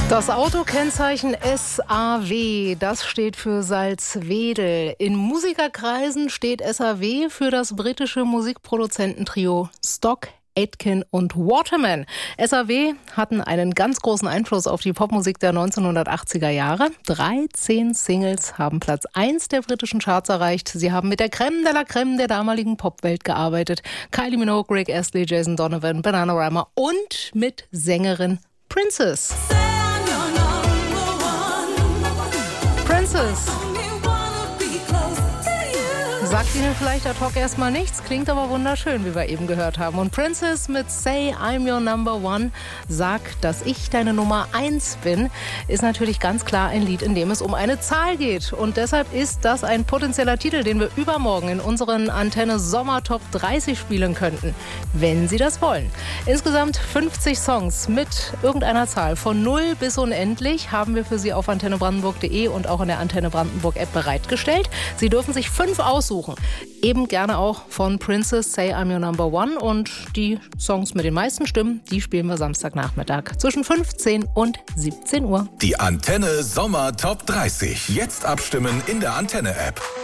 Das Autokennzeichen SAW, das steht für Salzwedel. In Musikerkreisen steht SAW für das britische Musikproduzententrio Stock, Aitken und Waterman. SAW hatten einen ganz großen Einfluss auf die Popmusik der 1980er Jahre. 13 Singles haben Platz 1 der britischen Charts erreicht. Sie haben mit der Crème de la Crème der damaligen Popwelt gearbeitet. Kylie Minogue, Rick Astley, Jason Donovan, Bananarama und mit Sängerin Princess. Princess. Sagt Ihnen vielleicht ad hoc erstmal nichts, klingt aber wunderschön, wie wir eben gehört haben. Und Princess mit Say I'm Your Number One, sag, dass ich deine Nummer 1 bin, ist natürlich ganz klar ein Lied, in dem es um eine Zahl geht. Und deshalb ist das ein potenzieller Titel, den wir übermorgen in unseren Antenne Sommer Top 30 spielen könnten, wenn Sie das wollen. Insgesamt 50 Songs mit irgendeiner Zahl von 0 bis unendlich haben wir für Sie auf antennebrandenburg.de und auch in der Antenne Brandenburg App bereitgestellt. Sie dürfen sich 5 aussuchen. Eben gerne auch von Princess, Say I'm Your Number One. Und die Songs mit den meisten Stimmen, die spielen wir Samstagnachmittag zwischen 15 und 17 Uhr. Die Antenne Sommer Top 30. Jetzt abstimmen in der Antenne-App.